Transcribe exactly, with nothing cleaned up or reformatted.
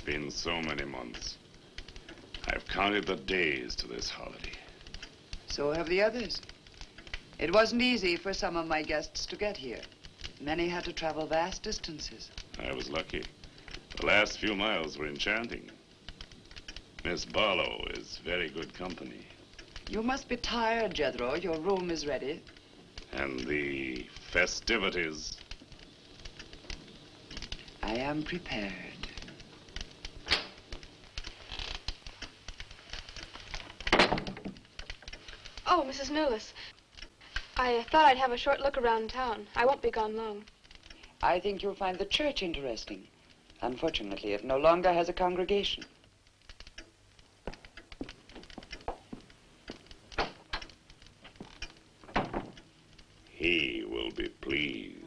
been so many months. I've counted the days to this holiday. So have the others. It wasn't easy for some of my guests to get here. Many had to travel vast distances. I was lucky. The last few miles were enchanting. Miss Barlow is very good company. You must be tired, Jethro. Your room is ready. And the festivities. I am prepared. Oh, Missus Millis. I thought I'd have a short look around town. I won't be gone long. I think you'll find the church interesting. Unfortunately, it no longer has a congregation. He will be pleased.